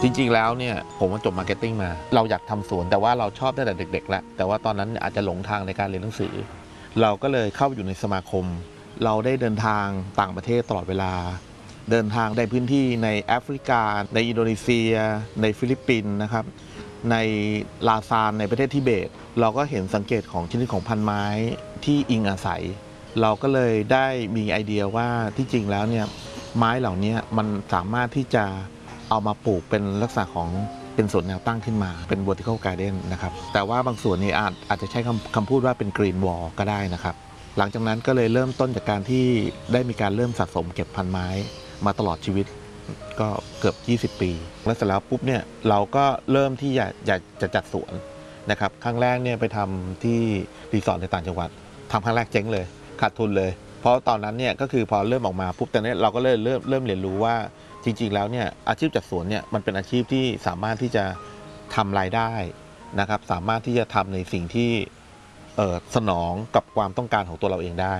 จริงๆแล้วเนี่ยผมจบมาร์เก็ตติ้งมาเราอยากทำสวนแต่ว่าเราชอบตั้งแต่เด็กๆแล้วแต่ว่าตอนนั้นอาจจะหลงทางในการเรียนหนังสือเราก็เลยเข้าอยู่ในสมาคมเราได้เดินทางต่างประเทศตลอดเวลาเดินทางในพื้นที่ในแอฟริกาในอินโดนีเซียในฟิลิปปินส์นะครับในลาซานในประเทศทิเบตเราก็เห็นสังเกตของชนิดของพันไม้ที่อิงอาศัยเราก็เลยได้มีไอเดียว่าที่จริงแล้วเนี่ยไม้เหล่านี้มันสามารถที่จะเอามาปลูกเป็นลักษณะของเป็นสวนแนวตั้งขึ้นมาเป็น vertical garden นะครับแต่ว่าบางส่วนนี้อาจจะใช้คำพูดว่าเป็น green wall ก็ได้นะครับหลังจากนั้นก็เลยเริ่มต้นจากการที่ได้มีการเริ่มสะสมเก็บพันไม้มาตลอดชีวิตก็เกือบ20 ปีแล้วเสร็จแล้วปุ๊บเนี่ยเราก็เริ่มที่อยากจะจัดสวนนะครับครั้งแรกเนี่ยไปทำที่รีสอร์ทในต่างจังหวัดทำครั้งแรกเจ๊งเลยขาดทุนเลยเพราะตอนนั้นเนี่ยก็คือพอเริ่มออกมาปุ๊บแต่เนี่ยเราก็เริ่มเรียนรู้ว่าจริงๆแล้วเนี่ยอาชีพจัดสวนเนี่ยมันเป็นอาชีพที่สามารถที่จะทำรายได้นะครับสามารถที่จะทำในสิ่งที่สนองกับความต้องการของตัวเราเองได้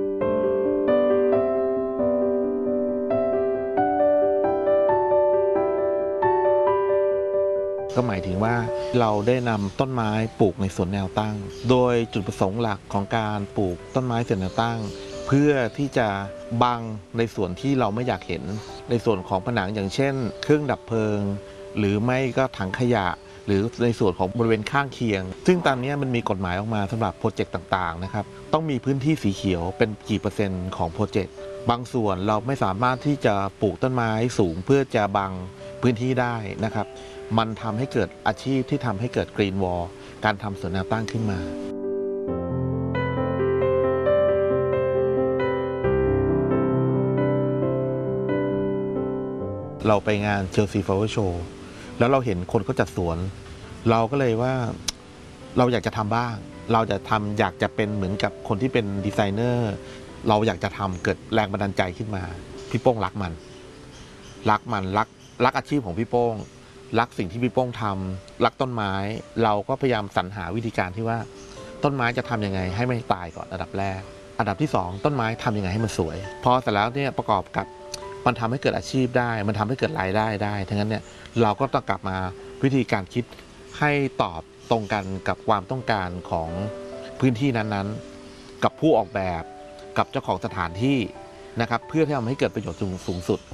ก็หมายถึงว่าเราได้นำต้นไม้ปลูกในสวนแนวตั้งโดยจุดประสงค์หลักของการปลูกต้นไม้สวนแนวตั้งเพื่อที่จะบังในส่วนที่เราไม่อยากเห็นในส่วนของผนังอย่างเช่นเครื่องดับเพลิงหรือไม่ก็ถังขยะหรือในส่วนของบริเวณข้างเคียงซึ่งตอนนี้มันมีกฎหมายออกมาสำหรับโปรเจกต์ต่างๆนะครับต้องมีพื้นที่สีเขียวเป็นกี่เปอร์เซ็นต์ของโปรเจกต์บางส่วนเราไม่สามารถที่จะปลูกต้นไม้สูงเพื่อจะบังพื้นที่ได้นะครับมันทำให้เกิดอาชีพที่ทำให้เกิดกรีนวอลการทำสวนแนวตั้งขึ้นมาเราไปงานเชลซีฟลาวเวอร์โชว์แล้วเราเห็นคนเขาจัดสวนเราก็เลยว่าเราอยากจะทำบ้างเราจะทำอยากจะเป็นเหมือนกับคนที่เป็นดีไซเนอร์เราอยากจะทำเกิดแรงบันดาลใจขึ้นมาพี่โป้งรักอาชีพของพี่โป้งรักสิ่งที่พี่โป้งทำรักต้นไม้เราก็พยายามสรรหาวิธีการที่ว่าต้นไม้จะทำยังไงให้ไม่ตายก่อนอันดับแรกอันดับที่2ต้นไม้ทำยังไงให้มันสวยพอเสร็จแล้วเนี่ยประกอบกับมันทำให้เกิดอาชีพได้มันทำให้เกิดรายได้ได้ทั้งนั้นเนี่ยเราก็ต้องกลับมาวิธีการคิดให้ตอบตรงกันกับความต้องการของพื้นที่นั้นๆกับผู้ออกแบบกับเจ้าของสถานที่นะครับเพื่อที่ทำให้เกิดประโยชน์สูงสุด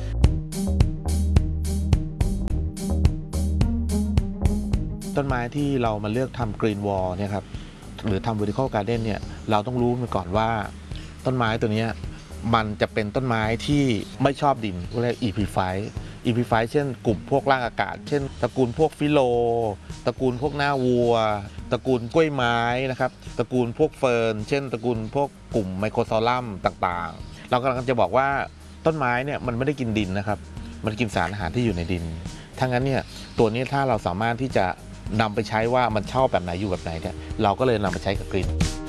ต้นไม้ที่เรามาเลือกทำกรีนวอลเนี่ยครับหรือทำ vertical garden เนี่ยเราต้องรู้มาก่อนว่าต้นไม้ตัวนี้มันจะเป็นต้นไม้ที่ไม่ชอบดินเรียก EP5 เช่นกลุ่มพวกรากอากาศเช่นตระกูลพวกฟิโลตระกูลพวกหน้าวัวตระกูลกล้วยไม้นะครับตระกูลพวกเฟิร์นเช่นตระกูลพวกกลุ่มไมโครซอลัมต่างๆเรากำลังจะบอกว่าต้นไม้เนี่ยมันไม่ได้กินดินนะครับมันกินสารอาหารที่อยู่ในดินทั้งนั้นเนี่ยตัวนี้ถ้าเราสามารถที่จะนำไปใช้ว่ามันชอบแบบไหนอยู่แบบไหนเนี่ยเราก็เลยนำไปใช้กับกรีน